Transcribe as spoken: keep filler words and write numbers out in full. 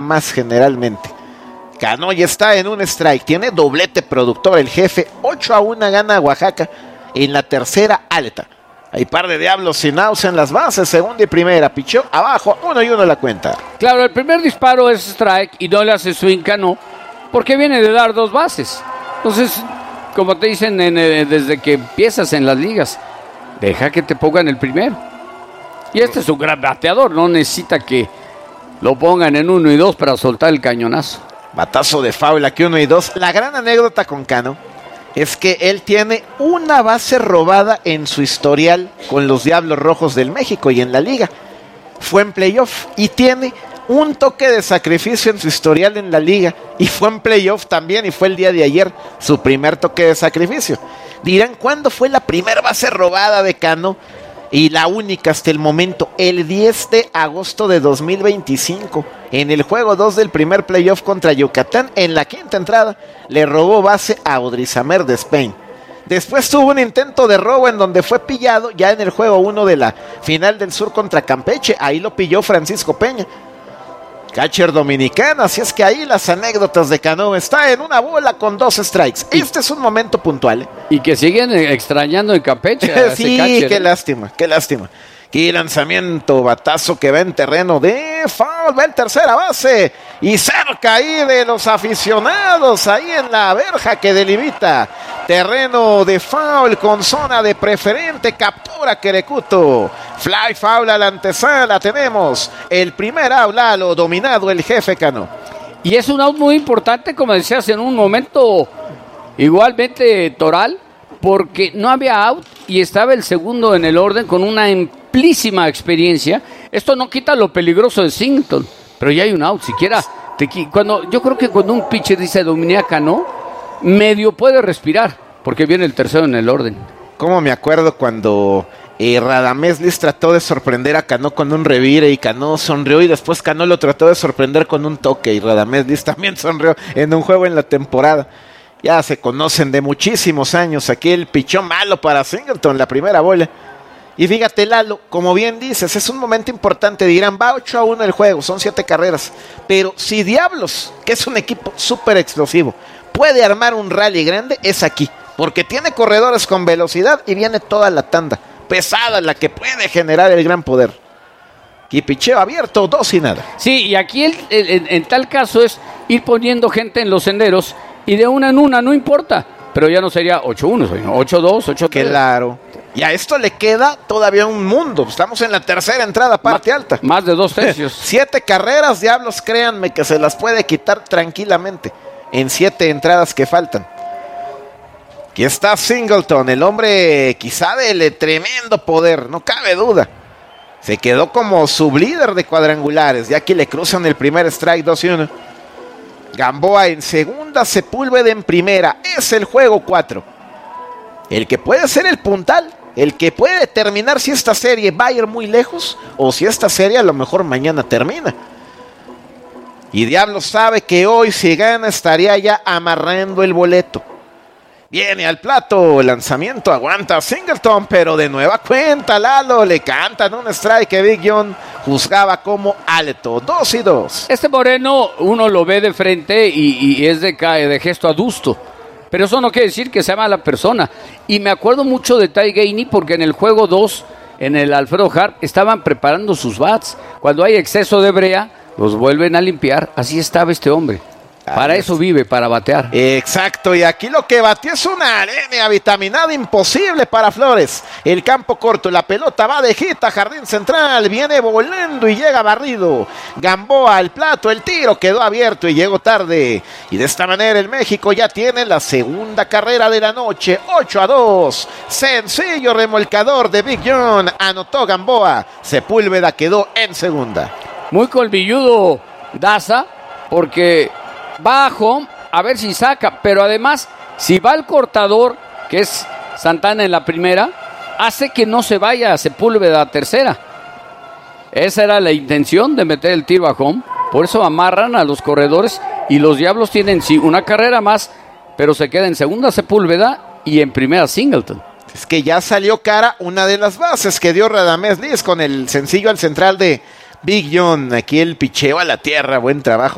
más generalmente. Cano ya está en un strike, tiene doblete productor el jefe, ocho a uno gana Oaxaca en la tercera alta. Hay par de diablos sin outs en las bases, segunda y primera, pichó abajo, uno y uno la cuenta. Claro, el primer disparo es strike y no le hace swing Cano, porque viene de dar dos bases. Entonces, como te dicen en, eh, desde que empiezas en las ligas, deja que te pongan el primero. Y este es un gran bateador, no necesita que lo pongan en uno y dos para soltar el cañonazo. Batazo de foul aquí uno y dos. La gran anécdota con Cano es que él tiene una base robada en su historial con los Diablos Rojos del México y en la liga. Fue en playoff y tiene un toque de sacrificio en su historial en la liga y fue en playoff también y fue el día de ayer su primer toque de sacrificio. Dirán, ¿cuándo fue la primera base robada de Cano? Y la única hasta el momento, el diez de agosto de dos mil veinticinco, en el juego dos del primer playoff contra Yucatán, en la quinta entrada, le robó base a Odrizamer de Spain. Después tuvo un intento de robo en donde fue pillado ya en el juego uno de la final del sur contra Campeche, ahí lo pilló Francisco Peña, catcher dominicano, así es que ahí las anécdotas de Cano. Está en una bola con dos strikes. Este es un momento puntual, ¿eh? Y que siguen extrañando en Campeche a sí, ese catcher, qué ¿eh? lástima, qué lástima. Qué lanzamiento, batazo que va en terreno de foul, va en tercera base y cerca ahí de los aficionados, ahí en la verja que delimita terreno de foul con zona de preferente, captura Querecuto, fly foul a la antesala, tenemos el primer out, Lalo, dominado el jefe Cano. Y es un out muy importante, como decías, en un momento igualmente toral, porque no había out y estaba el segundo en el orden con una amplísima experiencia. Esto no quita lo peligroso de Singleton, pero ya hay un out. Siquiera, te, cuando, yo creo que cuando un pitcher dice dominé a Cano, medio puede respirar, porque viene el tercero en el orden. Como me acuerdo cuando eh, Radamés Liz trató de sorprender a Cano con un revire y Cano sonrió, y después Cano lo trató de sorprender con un toque y Radamés Liz también sonrió en un juego en la temporada. Ya se conocen de muchísimos años. Aquí el pichón malo para Singleton, la primera bola. Y fíjate, Lalo, como bien dices, es un momento importante. Dirán, va ocho a uno el juego, son siete carreras. Pero si Diablos, que es un equipo súper explosivo, puede armar un rally grande, es aquí. Porque tiene corredores con velocidad y viene toda la tanda pesada, la que puede generar el gran poder. Y picheo abierto, dos y nada. Sí, y aquí el, el, en, en tal caso es ir poniendo gente en los senderos y de una en una, no importa. Pero ya no sería ocho uno, sino ocho dos, ocho tres. Claro. Y a esto le queda todavía un mundo. Estamos en la tercera entrada, parte Ma- alta. Más de dos tercios. Siete carreras, Diablos, créanme que se las puede quitar tranquilamente en siete entradas que faltan. Aquí está Singleton, el hombre quizá de tremendo poder, no cabe duda. Se quedó como sublíder de cuadrangulares. Ya aquí le cruzan el primer strike, dos y uno. Gamboa en segunda, Sepúlveda en primera. Es el juego cuatro. El que puede ser el puntal, el que puede determinar si esta serie va a ir muy lejos o si esta serie a lo mejor mañana termina. Y Diablos sabe que hoy si gana estaría ya amarrando el boleto. Viene al plato, lanzamiento, aguanta Singleton, pero de nueva cuenta, Lalo, le cantan un strike que Big John juzgaba como alto, dos y dos. Este Moreno, uno lo ve de frente y, y es de, de gesto adusto, pero eso no quiere decir que sea mala persona. Y me acuerdo mucho de Ty Gainey porque en el juego dos, en el Alfredo Harp, estaban preparando sus bats. Cuando hay exceso de brea, los vuelven a limpiar, así estaba este hombre. Para eso vive, para batear. Exacto, y aquí lo que batió es una anemia vitaminada imposible para Flores. El campo corto, la pelota va de hita, jardín central, viene volando y llega barrido. Gamboa al plato, el tiro quedó abierto y llegó tarde. Y de esta manera el México ya tiene la segunda carrera de la noche, ocho a dos. Sencillo remolcador de Big John, anotó Gamboa. Sepúlveda quedó en segunda. Muy colmilludo Daza, porque va a home a ver si saca, pero además, si va al cortador, que es Santana en la primera, hace que no se vaya a Sepúlveda a tercera. Esa era la intención de meter el tiro a home, por eso amarran a los corredores y los Diablos tienen sí una carrera más, pero se queda en segunda Sepúlveda y en primera Singleton. Es que ya salió cara una de las bases que dio Radamés Liz con el sencillo al central de Big John. Aquí el picheo a la tierra, buen trabajo